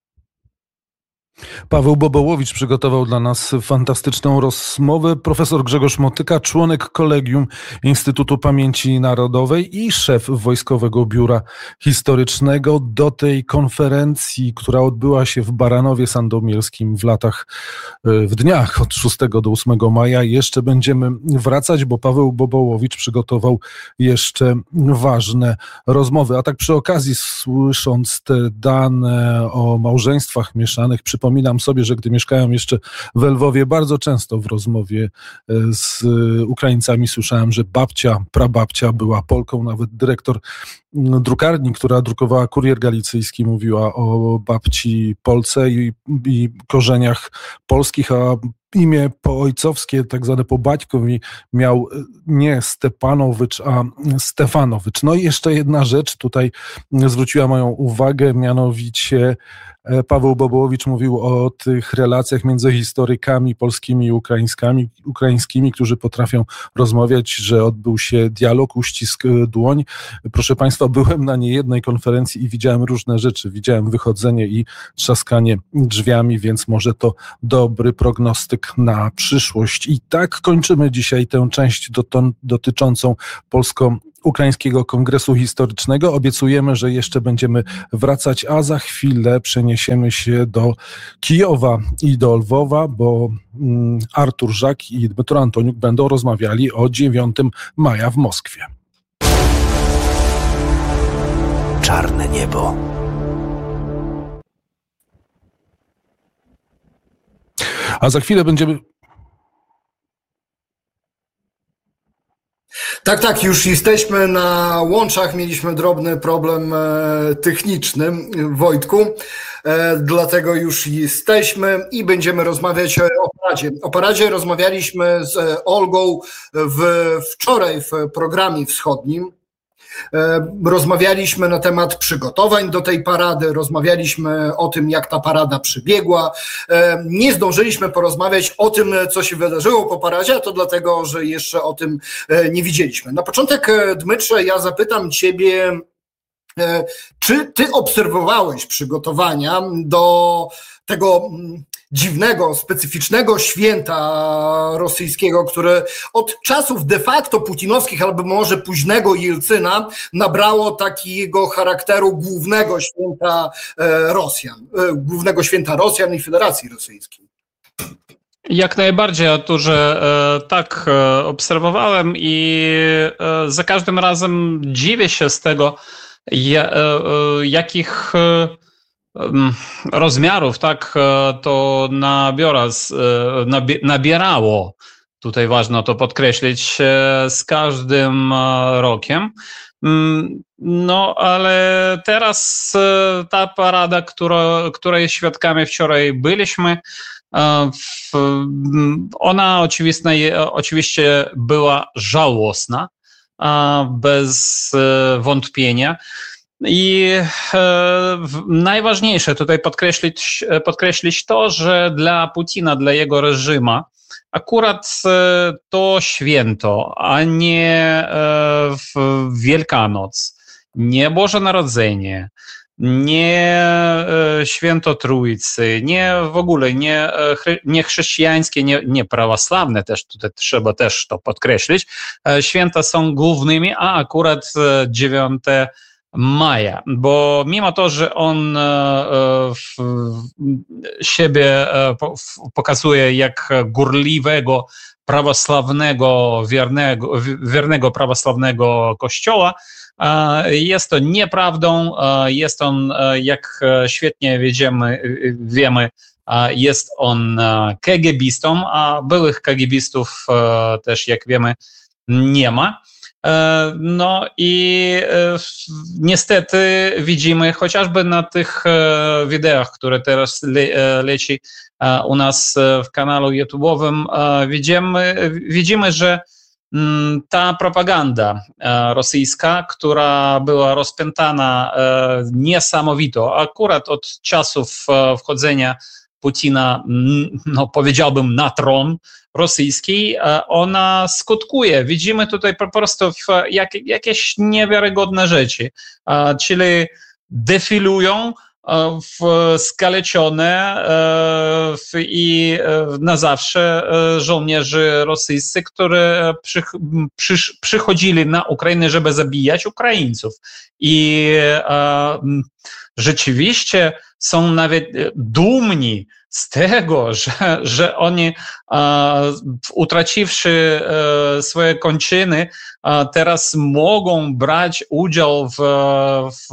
Speaker 1: Paweł Bobołowicz przygotował dla nas fantastyczną rozmowę. Profesor Grzegorz Motyka, członek Kolegium Instytutu Pamięci Narodowej i szef Wojskowego Biura Historycznego. Do tej konferencji, która odbyła się w Baranowie Sandomierskim w dniach od 6 do 8 maja, jeszcze będziemy wracać, bo Paweł Bobołowicz przygotował jeszcze ważne rozmowy. A tak przy okazji, słysząc te dane o małżeństwach mieszanych, przypomnę przypominam sobie, że gdy mieszkałem jeszcze w Lwowie, bardzo często w rozmowie z Ukraińcami słyszałem, że prababcia była Polką, nawet dyrektor drukarni, która drukowała Kurier Galicyjski, mówiła o babci Polce i korzeniach polskich, a imię poojcowskie, tak zwane po baćkowi, miał nie Stepanowicz, a Stefanowicz. No i jeszcze jedna rzecz tutaj zwróciła moją uwagę, mianowicie Paweł Bobołowicz mówił o tych relacjach między historykami polskimi i ukraińskimi, którzy potrafią rozmawiać, że odbył się dialog, uścisk dłoń. Proszę Państwa, byłem na niejednej konferencji i widziałem różne rzeczy. Widziałem wychodzenie i trzaskanie drzwiami, więc może to dobry prognostyk na przyszłość. I tak kończymy dzisiaj tę część dotyczącą Polsko-Ukraińskiego Kongresu Historycznego. Obiecujemy, że jeszcze będziemy wracać, a za chwilę przeniesiemy się do Kijowa i do Lwowa, bo Artur Żak i Dmytro Antoniuk będą rozmawiali o 9 maja w Moskwie.
Speaker 7: Czarne niebo.
Speaker 1: A za chwilę będziemy...
Speaker 3: Tak, już jesteśmy na łączach. Mieliśmy drobny problem techniczny, Wojtku. Dlatego już jesteśmy i będziemy rozmawiać o paradzie. O paradzie rozmawialiśmy z Olgą wczoraj w programie wschodnim. Rozmawialiśmy na temat przygotowań do tej parady, rozmawialiśmy o tym, jak ta parada przebiegła. Nie zdążyliśmy porozmawiać o tym, co się wydarzyło po paradzie, a to dlatego, że jeszcze o tym nie widzieliśmy. Na początek, Dmytrze, ja zapytam Ciebie, czy Ty obserwowałeś przygotowania do tego dziwnego, specyficznego święta rosyjskiego, które od czasów de facto putinowskich, albo może późnego Jelcyna, nabrało takiego charakteru głównego święta Rosjan i Federacji Rosyjskiej?
Speaker 2: Jak najbardziej, Arturze, tak obserwowałem i za każdym razem dziwię się z tego, jakich rozmiarów tak to nabierało. Tutaj ważno to podkreślić z każdym rokiem. No, ale teraz ta parada, której świadkami wczoraj byliśmy, ona oczywiście była żałosna, bez wątpienia. I najważniejsze tutaj podkreślić to, że dla Putina, dla jego reżimu akurat to święto, a nie Wielkanoc, nie Boże Narodzenie, nie Święto Trójcy, nie w ogóle nie chrześcijańskie, nie prawosławne, też tutaj trzeba też to podkreślić. Święta są głównymi, a akurat 9 maja, bo mimo to, że on siebie pokazuje jak gorliwego, prawosławnego, wiernego prawosławnego kościoła, jest to nieprawdą, jest on, jak świetnie wiemy, jest on KGB-istą, a byłych KGB-istów też, jak wiemy, nie ma. No i niestety widzimy chociażby na tych wideach, które teraz leci u nas w kanale YouTube'owym, widzimy, że ta propaganda rosyjska, która była rozpętana niesamowito, akurat od czasów wchodzenia Putina, no powiedziałbym, na tron rosyjski, ona skutkuje. Widzimy tutaj po prostu jakieś niewiarygodne rzeczy, czyli defilują skaleczone i na zawsze żołnierzy rosyjscy, którzy przychodzili na Ukrainę, żeby zabijać Ukraińców. I rzeczywiście są nawet dumni z tego, że oni, utraciwszy swoje kończyny, teraz mogą brać udział w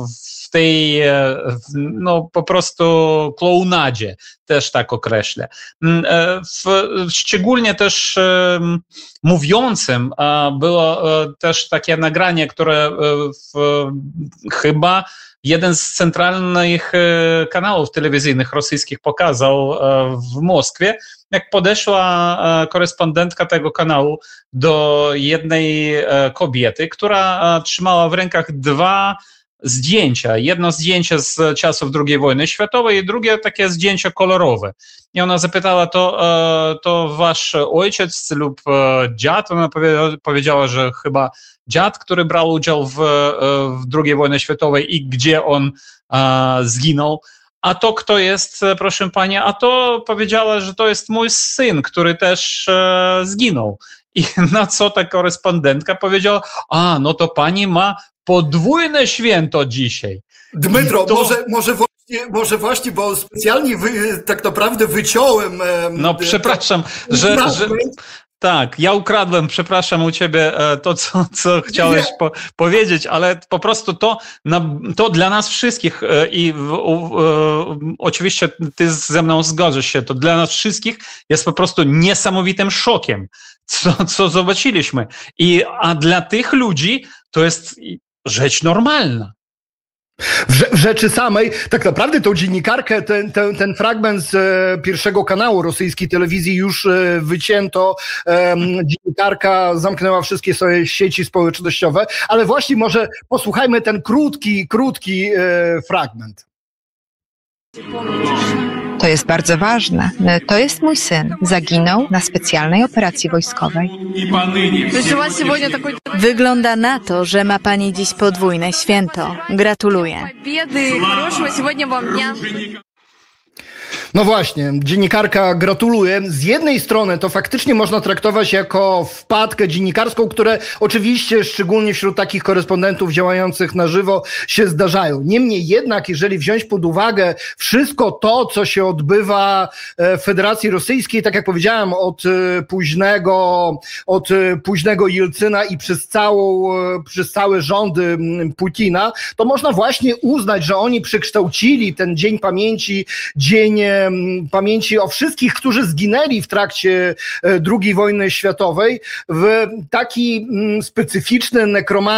Speaker 2: w tej no po prostu klounadzie, też tak określę. Szczególnie też mówiącym było też takie nagranie, które chyba jeden z centralnych kanałów telewizyjnych rosyjskich pokazał w Moskwie, jak podeszła korespondentka tego kanału do jednej kobiety, która trzymała w rękach dwa zdjęcia. Jedno zdjęcie z czasów II wojny światowej i drugie takie zdjęcie kolorowe. I ona zapytała, to wasz ojciec lub dziad? Ona powiedziała, że chyba dziad, który brał udział w II wojnie światowej i gdzie on zginął. A to kto jest, proszę pani? A to powiedziała, że to jest mój syn, który też zginął. I na co ta korespondentka powiedziała, no to pani ma podwójne święto dzisiaj.
Speaker 3: Dmytro, może właśnie, bo specjalnie tak naprawdę wyciąłem...
Speaker 2: No przepraszam, że tak, ja ukradłem, przepraszam u ciebie to, co chciałeś powiedzieć, ale po prostu to dla nas wszystkich i oczywiście ty ze mną zgodzisz się, to dla nas wszystkich jest po prostu niesamowitym szokiem, co zobaczyliśmy. A dla tych ludzi to jest rzecz normalna.
Speaker 3: W rzeczy samej, tak naprawdę tą dziennikarkę, ten fragment z pierwszego kanału rosyjskiej telewizji już wycięto. Dziennikarka zamknęła wszystkie swoje sieci społecznościowe, ale właśnie może posłuchajmy ten krótki fragment.
Speaker 8: To jest bardzo ważne. To jest mój syn. Zaginął na specjalnej operacji wojskowej. Wygląda na to, że ma pani dziś podwójne święto. Gratuluję.
Speaker 3: No właśnie, dziennikarka gratuluje. Z jednej strony to faktycznie można traktować jako wpadkę dziennikarską, które oczywiście szczególnie wśród takich korespondentów działających na żywo się zdarzają. Niemniej jednak, jeżeli wziąć pod uwagę wszystko to, co się odbywa w Federacji Rosyjskiej, tak jak powiedziałem, od późnego Jelcyna i przez całe rządy Putina, to można właśnie uznać, że oni przekształcili ten Dzień Pamięci, Dzień Pamięci o wszystkich, którzy zginęli w trakcie II wojny światowej, w taki specyficzny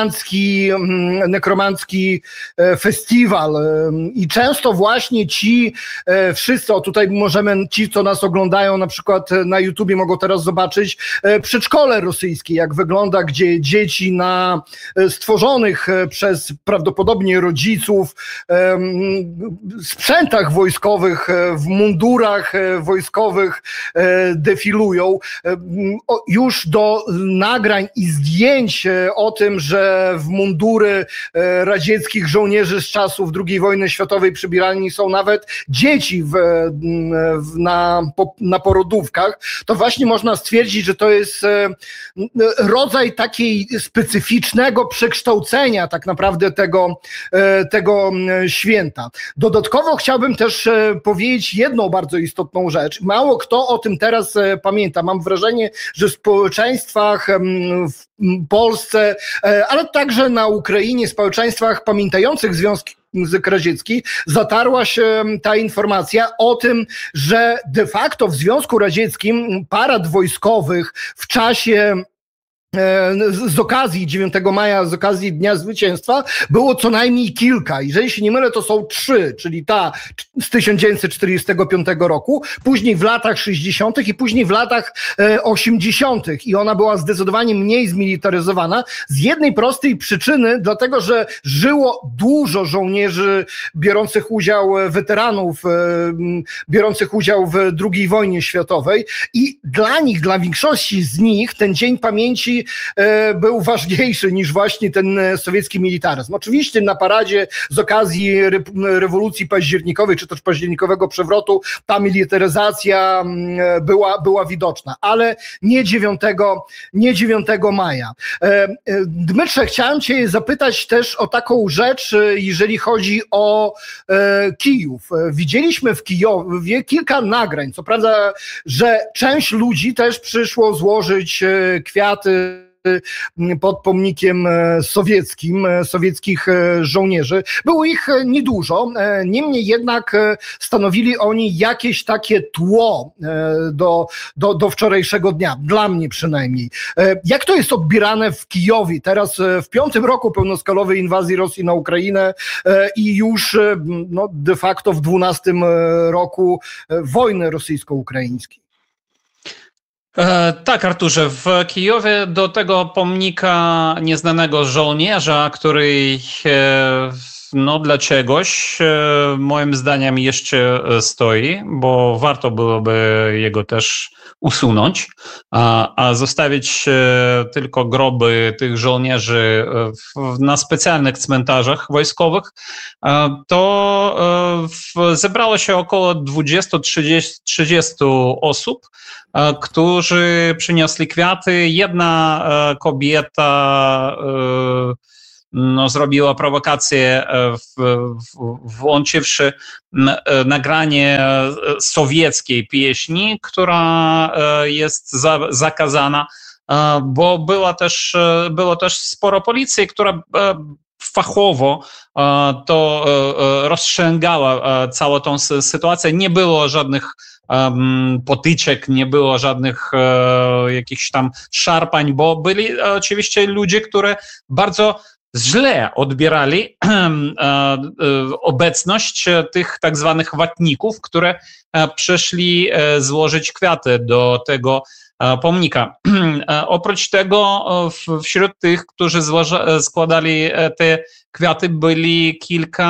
Speaker 3: nekromancki festiwal. I często właśnie ci wszyscy, tutaj ci, co nas oglądają na przykład na YouTubie, mogą teraz zobaczyć przedszkole rosyjskie, jak wygląda, gdzie dzieci na stworzonych przez prawdopodobnie rodziców sprzętach wojskowych, w mundurach wojskowych defilują. Już do nagrań i zdjęć o tym, że w mundury radzieckich żołnierzy z czasów II wojny światowej przybierani są nawet dzieci na porodówkach, to właśnie można stwierdzić, że to jest rodzaj takiej specyficznego przekształcenia tak naprawdę tego święta. Dodatkowo chciałbym też powiedzieć jedną bardzo istotną rzecz. Mało kto o tym teraz pamięta. Mam wrażenie, że w społeczeństwach w Polsce, ale także na Ukrainie, społeczeństwach pamiętających Związek Radziecki, zatarła się ta informacja o tym, że de facto w Związku Radzieckim parad wojskowych w czasie z okazji 9 maja, z okazji Dnia Zwycięstwa było co najmniej kilka. Jeżeli się nie mylę, to są 3, czyli ta z 1945 roku, później w latach 60. i później w latach 80. I ona była zdecydowanie mniej zmilitaryzowana z jednej prostej przyczyny, dlatego że żyło dużo żołnierzy biorących udział, weteranów biorących udział w II wojnie światowej i dla większości z nich ten Dzień Pamięci był ważniejszy niż właśnie ten sowiecki militaryzm. Oczywiście na paradzie z okazji rewolucji październikowej, czy też październikowego przewrotu, ta militaryzacja była widoczna, ale nie 9 maja. Dmytrze, chciałem cię zapytać też o taką rzecz, jeżeli chodzi o Kijów. Widzieliśmy w Kijowie kilka nagrań. Co prawda, że część ludzi też przyszło złożyć kwiaty pod pomnikiem sowieckich żołnierzy. Było ich niedużo, niemniej jednak stanowili oni jakieś takie tło do wczorajszego dnia, dla mnie przynajmniej. Jak to jest odbierane w Kijowie, teraz w 5. roku pełnoskalowej inwazji Rosji na Ukrainę i już de facto w 12. roku wojny rosyjsko-ukraińskiej?
Speaker 2: Tak, Arturze, w Kijowie do tego pomnika nieznanego żołnierza, który dla czegoś moim zdaniem jeszcze stoi, bo warto byłoby jego też usunąć, a zostawić tylko groby tych żołnierzy na specjalnych cmentarzach wojskowych, to zebrało się około 20-30 osób, którzy przyniosli kwiaty. Jedna kobieta zrobiła prowokację, włączywszy nagranie sowieckiej pieśni, która jest zakazana, bo było też sporo policji, która fachowo to rozstrzęgała całą tą sytuację. Nie było żadnych potyczek, nie było żadnych jakichś tam szarpań, bo byli oczywiście ludzie, które bardzo źle odbierali obecność tych tak zwanych watników, które przyszli złożyć kwiaty do tego pomnika. Oprócz tego wśród tych, którzy składali te kwiaty, byli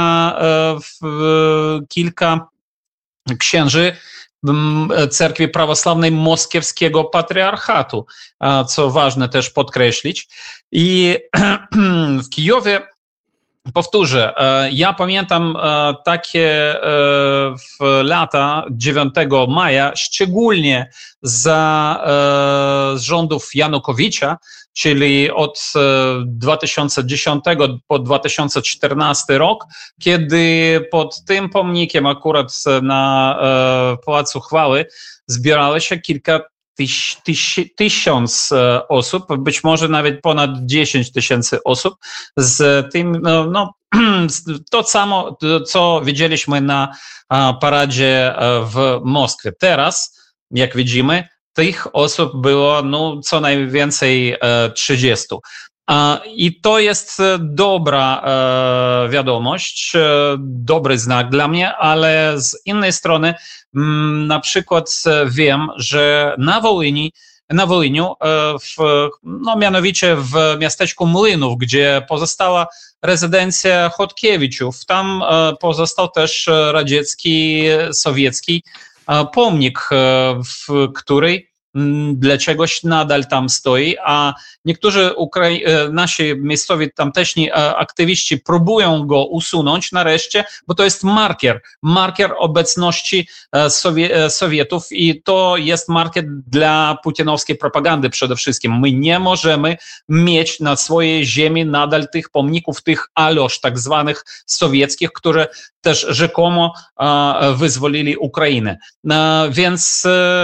Speaker 2: kilka księży Cerkwi Prawosławnej Moskiewskiego Patriarchatu, co ważne też podkreślić. I w Kijowie, powtórzę, ja pamiętam takie lata 9 maja, szczególnie za rządów Janukowicza, czyli od 2010 po 2014 rok, kiedy pod tym pomnikiem akurat na Pałacu Chwały zbierało się kilka tysiąc osób, być może nawet ponad 10 000 osób, z tym to samo, co widzieliśmy na paradzie w Moskwie. Teraz, jak widzimy, tych osób było co najwięcej 30. I to jest dobra wiadomość, dobry znak dla mnie, ale z innej strony na przykład wiem, że na Wołyniu, mianowicie w miasteczku Młynów, gdzie pozostała rezydencja Chodkiewiczów, tam pozostał też radziecki, sowiecki pomnik, który dla czegoś nadal tam stoi, a niektórzy nasi miejscowi tamtejsi aktywiści próbują go usunąć nareszcie, bo to jest marker obecności Sowietów i to jest marker dla putinowskiej propagandy przede wszystkim. My nie możemy mieć na swojej ziemi nadal tych pomników, tych aloż tak zwanych sowieckich, które też rzekomo wyzwolili Ukrainę. Więc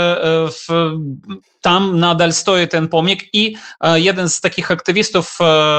Speaker 2: tam nadal stoi ten pomnik i jeden z takich aktywistów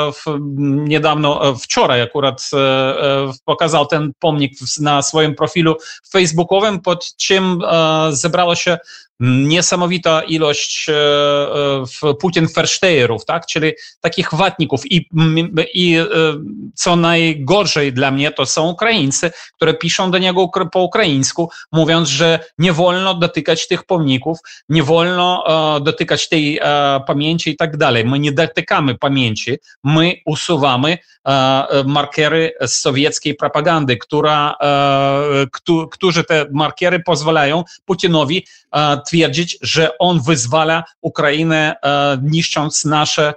Speaker 2: wczoraj akurat pokazał ten pomnik na swoim profilu facebookowym, pod czym zebrała się niesamowita ilość Putin-Versteherów, tak? Czyli takich watników i co najgorzej dla mnie to są Ukraińcy, które piszą do niego po ukraińsku, mówiąc, że nie wolno dotykać tych pomników, nie wolno dotykać tej pamięci i tak dalej. My nie dotykamy pamięci, my usuwamy markery sowieckiej propagandy, którzy te markery pozwalają Putinowi twierdzić, że on wyzwala Ukrainę, niszcząc nasze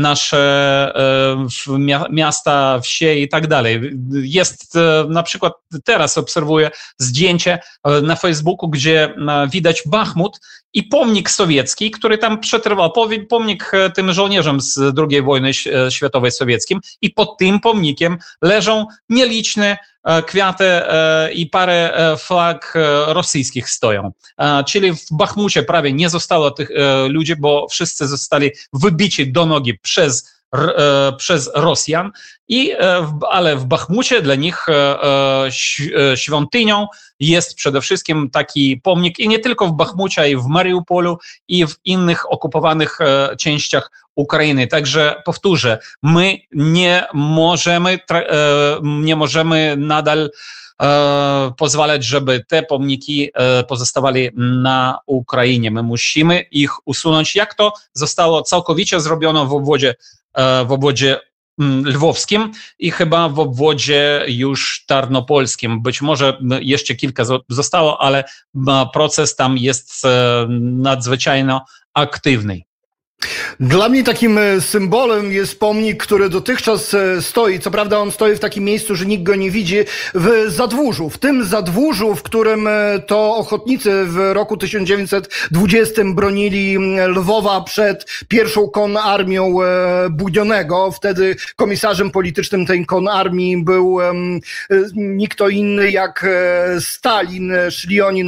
Speaker 2: miasta, wsie i tak dalej. Jest na przykład, teraz obserwuję zdjęcie na Facebooku, gdzie widać Bachmut i pomnik sowiecki, który tam przetrwał, pomnik tym żołnierzom z II wojny światowej sowieckim i pod tym pomnikiem leżą nieliczne kwiaty i parę flag rosyjskich stoją. Czyli w Bachmucie prawie nie zostało tych ludzi, bo wszyscy zostali wybici do nogi przez Rosjan, ale w Bachmucie dla nich świątynią jest przede wszystkim taki pomnik i nie tylko w Bachmucie, ale i w Mariupolu i w innych okupowanych częściach Ukrainy. Także powtórzę, my nie możemy nadal pozwalać, żeby te pomniki pozostawali na Ukrainie. My musimy ich usunąć, jak to zostało całkowicie zrobione w obwodzie lwowskim i chyba w obwodzie już tarnopolskim. Być może jeszcze kilka zostało, ale proces tam jest nadzwyczajnie aktywny.
Speaker 3: Dla mnie takim symbolem jest pomnik, który dotychczas stoi. Co prawda on stoi w takim miejscu, że nikt go nie widzi, w Zadwórzu. W tym Zadwórzu, w którym to ochotnicy w roku 1920 bronili Lwowa przed pierwszą konarmią Budionego. Wtedy komisarzem politycznym tej konarmii był nikt inny jak Stalin. Szli oni